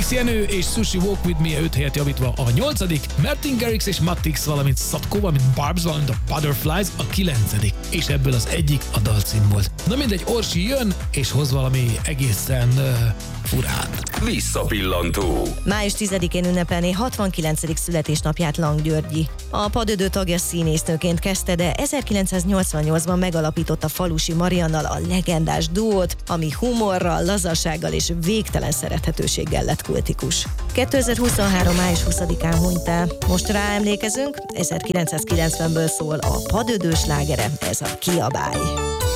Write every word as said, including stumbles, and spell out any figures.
X Jenő és Sushi Walk With Me öt helyet javítva a nyolcadik, Martin Garrix és Mattix, valamint Szatko, valamint Barbs, valamint a Butterflies a kilencedik, és ebből az egyik a dalcím volt. Na mindegy, Orsi jön, és hoz valami egészen uh, furán. Visszapillantó. május tizedikén ünnepelné hatvankilencedik születésnapját Lang Györgyi. A Padödő tagja színésznőként kezdte, de ezerkilencszáznyolcvannyolcban megalapította Falusi Mariannal a legendás duót, ami humorral, lazasággal és végtelen szerethetőséggel lett kultikus. kétezer-huszonhárom. május huszadikán hunyt el. Most ráemlékezünk, ezerkilencszázkilencvenből szól a Padödő slágere, ez a Kiabálj.